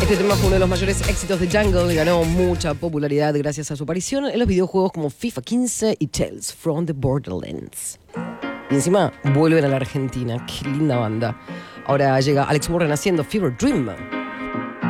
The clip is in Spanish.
Este tema fue uno de los mayores éxitos de Jungle y ganó mucha popularidad gracias a su aparición en los videojuegos como FIFA 15 y Tales from the Borderlands. Y encima vuelven a la Argentina. Qué linda banda. Ahora llega Alex Warren haciendo Fever Dream.